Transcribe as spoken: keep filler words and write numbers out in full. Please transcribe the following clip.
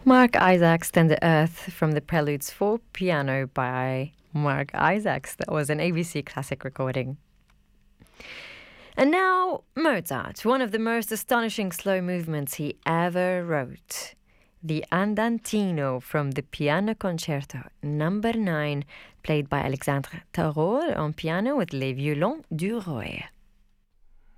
Mark Isaacs, Then the Earth from the Preludes for Piano by Mark Isaacs. That was an A B C classic recording. And now Mozart, one of the most astonishing slow movements he ever wrote. The Andantino from the Piano Concerto number nine, played by Alexandre Tarot on piano with Les Violons du Roy.